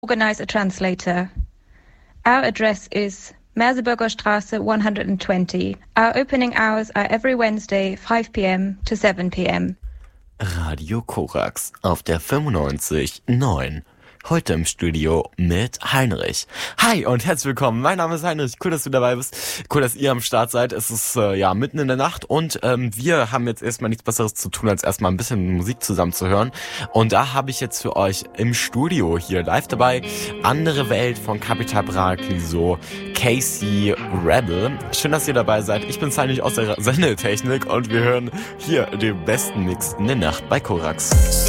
organize a translator. Our address is Merseburger Straße 120. Our opening hours are every Wednesday 5 p.m. to 7 p.m. Radio Korax auf der 95.9. Heute im Studio mit Heinrich. Hi und herzlich willkommen. Mein Name ist Heinrich. Cool, dass du dabei bist. Cool, dass ihr am Start seid. Es ist mitten in der Nacht und wir haben jetzt erstmal nichts Besseres zu tun, als erstmal ein bisschen Musik zusammen zu hören. Und da habe ich jetzt für euch im Studio hier live dabei Andere Welt von Capital Bra, so Casey Rebel. Schön, dass ihr dabei seid. Ich bin Heinrich aus der Sendetechnik und wir hören hier den besten Mix in der Nacht bei Korax.